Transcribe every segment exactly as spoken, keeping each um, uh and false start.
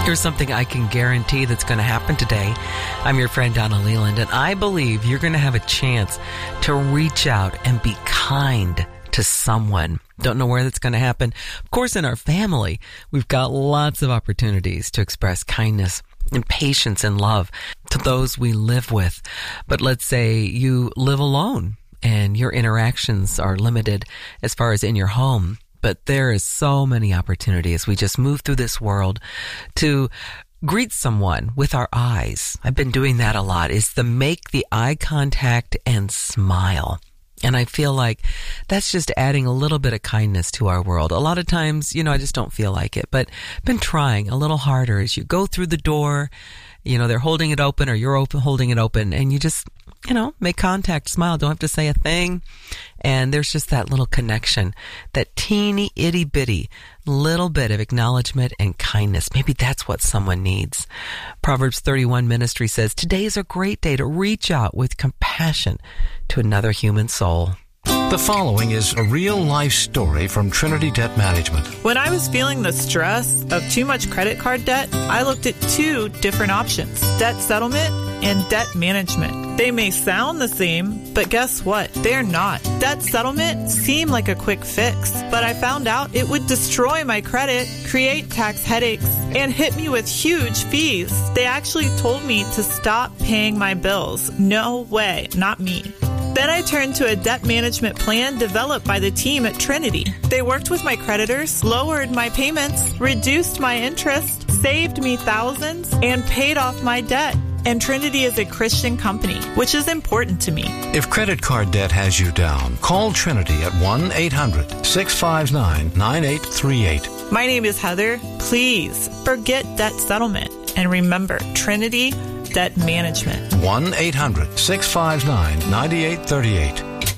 Here's something I can guarantee that's going to happen today. I'm your friend Donna Leland, and I believe you're going to have a chance to reach out and be kind to someone. Don't know where that's going to happen. Of course, in our family, we've got lots of opportunities to express kindness and patience and love to those we live with. But let's say you live alone and your interactions are limited as far as in your home. But there is so many opportunities. We just move through this world to greet someone with our eyes. I've been doing that a lot, is to make the eye contact and smile. And I feel like that's just adding a little bit of kindness to our world. A lot of times, you know, I just don't feel like it, but I've been trying a little harder as you go through the door. You know, they're holding it open or you're open, holding it open, and you just, you know, make contact, smile, don't have to say a thing. And there's just that little connection, that teeny itty bitty little bit of acknowledgement and kindness. Maybe that's what someone needs. Proverbs thirty-one Ministry says, today is a great day to reach out with compassion to another human soul. The following is a real-life story from Trinity Debt Management. When I was feeling the stress of too much credit card debt, I looked at two different options, debt settlement and debt management. They may sound the same, but guess what? They're not. Debt settlement seemed like a quick fix, but I found out it would destroy my credit, create tax headaches, and hit me with huge fees. They actually told me to stop paying my bills. No way, not me. Then I turned to a debt management plan developed by the team at Trinity. They worked with my creditors, lowered my payments, reduced my interest, saved me thousands, and paid off my debt. And Trinity is a Christian company, which is important to me. If credit card debt has you down, call Trinity at one eight hundred six five nine nine eight three eight. My name is Heather. Please forget debt settlement and remember Trinity Debt Management. one eight hundred six five nine nine eight three eight.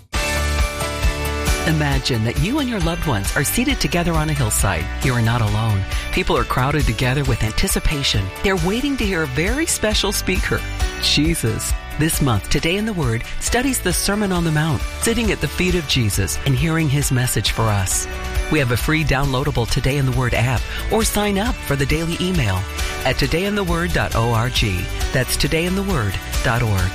Imagine that you and your loved ones are seated together on a hillside. You are not alone. People are crowded together with anticipation. They're waiting to hear a very special speaker, Jesus. This month, Today in the Word studies the Sermon on the Mount, sitting at the feet of Jesus and hearing his message for us. We have a free downloadable Today in the Word app, or sign up for the daily email at today in the word dot org. That's today in the word dot org.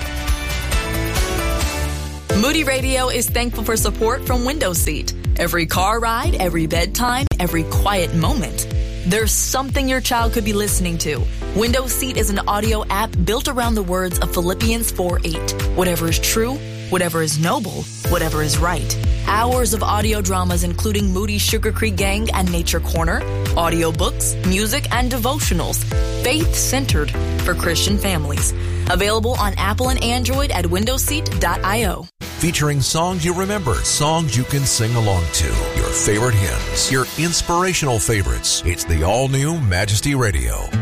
Moody Radio is thankful for support from Window Seat. Every car ride, every bedtime, every quiet moment, there's something your child could be listening to. Window Seat is an audio app built around the words of Philippians four eight. Whatever is true, whatever is noble, whatever is right. Hours of audio dramas including Moody Sugar Creek Gang and Nature Corner, audiobooks, music, and devotionals. Faith-centered for Christian families. Available on Apple and Android at window seat dot io. Featuring songs you remember, songs you can sing along to, your favorite hymns, your inspirational favorites. It's the all-new Majesty Radio.